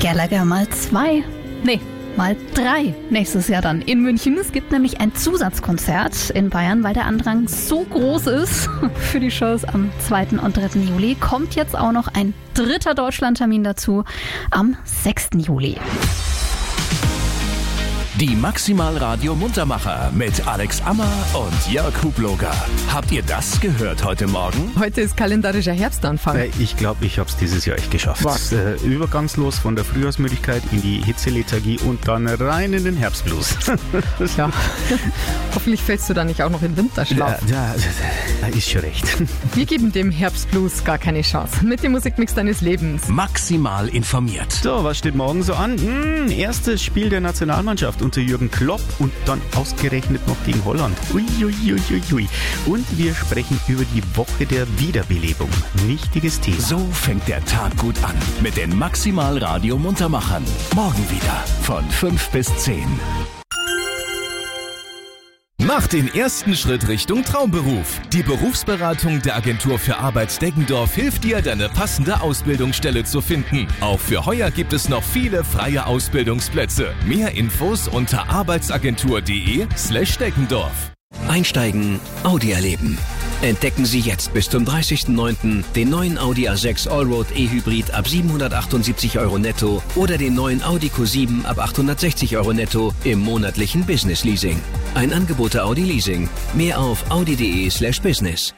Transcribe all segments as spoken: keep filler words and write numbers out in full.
Gallagher mal zwei. Nee, mal drei nächstes Jahr dann in München. Es gibt nämlich ein Zusatzkonzert in Bayern, weil der Andrang so groß ist für die Shows am zweiten und dritten Juli. Kommt jetzt auch noch ein dritter Deutschlandtermin dazu am sechsten Juli. Die Maximal Radio Muntermacher mit Alex Ammer und Jörg Hubloger. Habt ihr das gehört heute Morgen? Heute ist kalendarischer Herbstanfang. Äh, ich glaube, ich habe es dieses Jahr echt geschafft. Was? Äh, übergangslos von der Frühjahrsmüdigkeit in die Hitzelethargie und dann rein in den Herbstblues. Ja, hoffentlich fällst du da nicht auch noch in Winterschlaf. Ja, ja, ist schon recht. Wir geben dem Herbstblues gar keine Chance. Mit dem Musikmix deines Lebens. Maximal informiert. So, was steht morgen so an? Hm, erstes Spiel der Nationalmannschaft unter Jürgen Klopp und dann ausgerechnet noch gegen Holland. Ui, ui, ui, ui, ui. Und wir sprechen über die Woche der Wiederbelebung. Wichtiges Thema. So fängt der Tag gut an mit den Maximal Radio Muntermachern. Morgen wieder von fünf bis zehn. Mach den ersten Schritt Richtung Traumberuf. Die Berufsberatung der Agentur für Arbeit Deggendorf hilft dir, deine passende Ausbildungsstelle zu finden. Auch für heuer gibt es noch viele freie Ausbildungsplätze. Mehr Infos unter arbeitsagentur.de slash Deggendorf. Einsteigen, Audi erleben. Entdecken Sie jetzt bis zum dreißigsten neunten den neuen Audi A sechs Allroad E-Hybrid ab siebenhundertachtundsiebzig Euro netto oder den neuen Audi Q sieben ab achthundertsechzig Euro netto im monatlichen Business Leasing. Ein Angebot der Audi Leasing. Mehr auf audi.de slash business.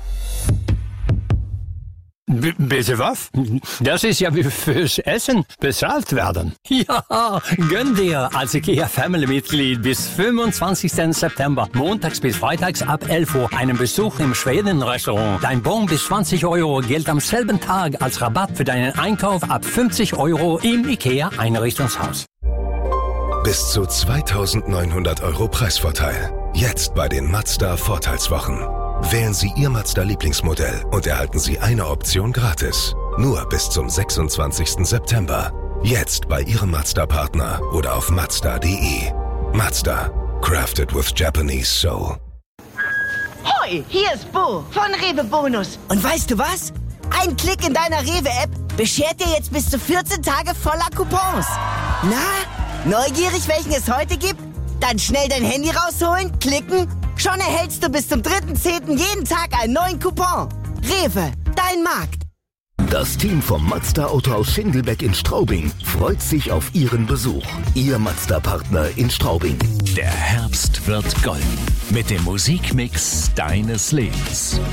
B- bitte was? Das ist ja wie fürs Essen bezahlt werden. Ja, gönn dir als IKEA Family-Mitglied bis fünfundzwanzigsten September montags bis freitags ab elf Uhr einen Besuch im Schweden-Restaurant. Dein Bon bis zwanzig Euro gilt am selben Tag als Rabatt für deinen Einkauf ab fünfzig Euro im IKEA Einrichtungshaus. Bis zu zweitausendneunhundert Euro Preisvorteil. Jetzt bei den Mazda Vorteilswochen. Wählen Sie Ihr Mazda-Lieblingsmodell und erhalten Sie eine Option gratis. Nur bis zum sechsundzwanzigsten September. Jetzt bei Ihrem Mazda-Partner oder auf mazda punkt de. Mazda. Crafted with Japanese Soul. Hoi, hier ist Bo von Rewe Bonus. Und weißt du was? Ein Klick in deiner Rewe-App beschert dir jetzt bis zu vierzehn Tage voller Coupons. Na, neugierig, welchen es heute gibt? Dann schnell dein Handy rausholen, klicken. Schon erhältst du bis zum dritten zehnten jeden Tag einen neuen Coupon. Rewe, dein Markt. Das Team vom Mazda Autohaus Schindelbeck in Straubing freut sich auf Ihren Besuch. Ihr Mazda-Partner in Straubing. Der Herbst wird golden mit dem Musikmix deines Lebens.